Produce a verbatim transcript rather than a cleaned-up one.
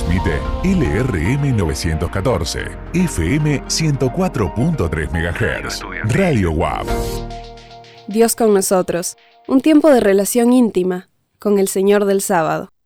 Transmite L R M novecientos catorce, F M ciento cuatro punto tres megahertz. Radio U A P. Dios con nosotros. Un tiempo de relación íntima con el Señor del sábado.